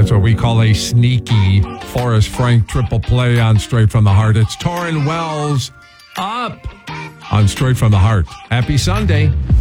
That's what we call a sneaky Forrest Frank triple play on Straight from the Heart. It's Torrin Wells up on Straight from the Heart. Happy Sunday.